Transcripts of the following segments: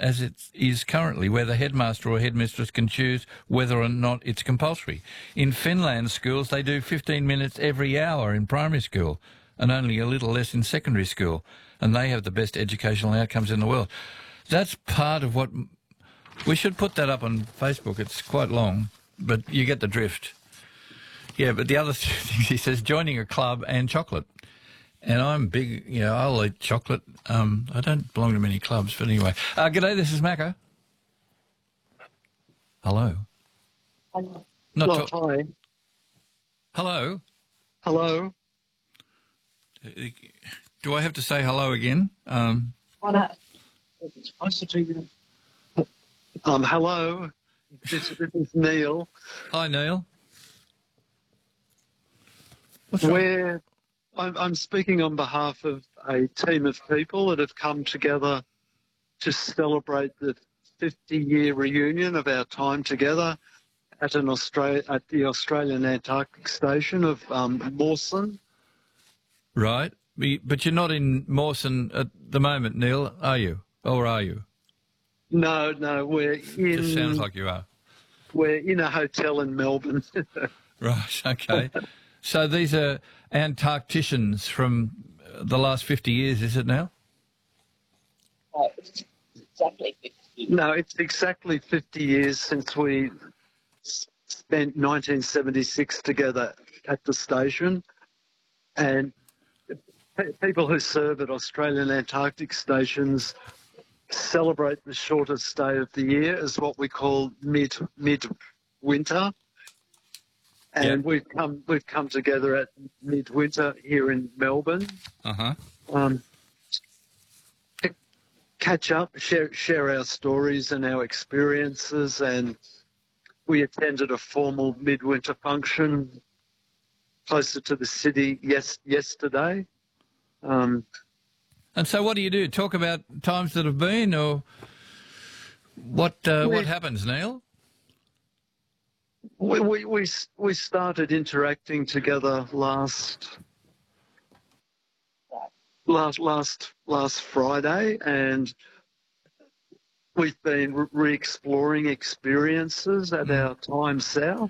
as it is currently, where the headmaster or headmistress can choose whether or not it's compulsory. In Finland schools, they do 15 minutes every hour in primary school and only a little less in secondary school, and they have the best educational outcomes in the world. That's part of what... We should put that up on Facebook. It's quite long, but you get the drift. Yeah, but the other thing he says, joining a club and chocolate. And I'm big, I'll eat chocolate. I don't belong to many clubs, but anyway. G'day, this is Macca. Hello. Hello. Hi. Hello. Hello. Do I have to say hello again? Hello. This is Neil. Hi, Neil. What's wrong? I'm speaking on behalf of a team of people that have come together to celebrate the 50-year reunion of our time together at the Australian Antarctic Station of Mawson. Right. But you're not in Mawson at the moment, Neil, are you? Or are you? No, we're in... It sounds like you are. We're in a hotel in Melbourne. Right, okay. So these are Antarcticians from the last 50 years, is it now? Exactly 50 years. No, it's exactly 50 years since we spent 1976 together at the station. And people who serve at Australian Antarctic stations celebrate the shortest day of the year as what we call midwinter. And we've come together at midwinter here in Melbourne. Catch up, share our stories and our experiences, and we attended a formal midwinter function closer to the city yesterday. And so what do? Talk about times that have been, or what happens, Neil? We started interacting together last Friday, and we've been re-exploring experiences at our time south,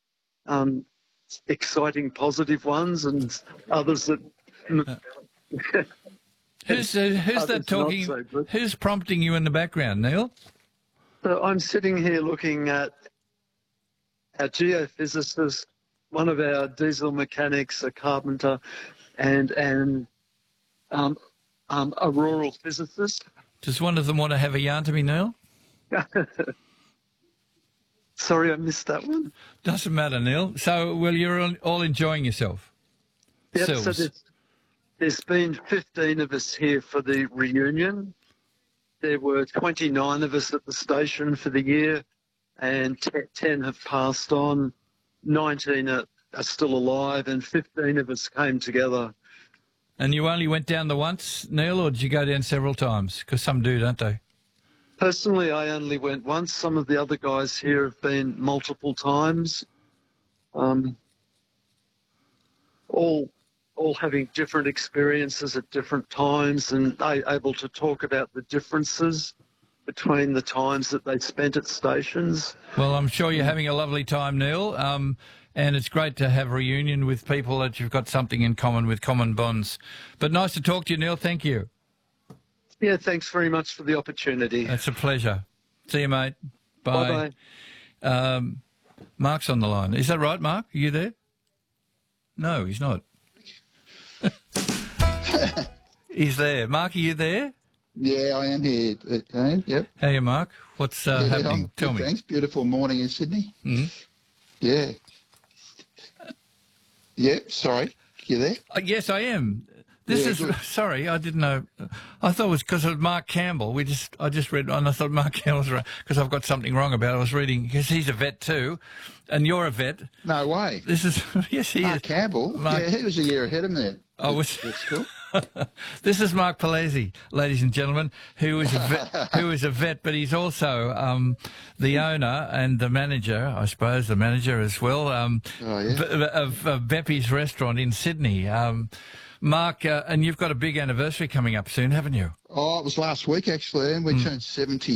exciting positive ones and others that... Who's that talking? So who's prompting you in the background, Neil? So I'm sitting here looking at our geophysicist, one of our diesel mechanics, a carpenter, and a rural physicist. Does one of them want to have a yarn to me, Neil? Sorry, I missed that one. Doesn't matter, Neil. So, well, you're all enjoying yourself. Yep, so there's been 15 of us here for the reunion. There were 29 of us at the station for the year, and 10 have passed on. 19 are still alive, and 15 of us came together. And you only went down the once, Neil, or did you go down several times? Because some do, don't they? Personally, I only went once. Some of the other guys here have been multiple times. All having different experiences at different times, and able to talk about the differences between the times that they spent at stations. Well, I'm sure you're having a lovely time, Neil, and it's great to have a reunion with people that you've got something in common with, common bonds. But nice to talk to you, Neil. Thank you. Yeah, thanks very much for the opportunity. It's a pleasure. See you, mate. Bye. Bye-bye. Mark's on the line. Is that right, Mark? Are you there? No, he's not. He's there. Mark, are you there? Yeah, I am here, Dave. Yep. Hey, Mark. What's happening? Tell me. Thanks. Beautiful morning in Sydney. Mm-hmm. Yeah. Yep. Sorry. You there? Yes, I am. Sorry, I didn't know. I thought it was because of Mark Campbell. I just read, and I thought Mark Campbell's right because I've got something wrong about it. I was reading because he's a vet too, and you're a vet. No way. This is yes, he Mark is. Campbell. Yeah, he was a year ahead of me. That's cool. This is Mark Palese, ladies and gentlemen, who is a vet, but he's also the owner and the manager, I suppose, the manager as well, of Beppy's restaurant in Sydney. Mark, and you've got a big anniversary coming up soon, haven't you? Oh, it was last week, actually, and we turned 70.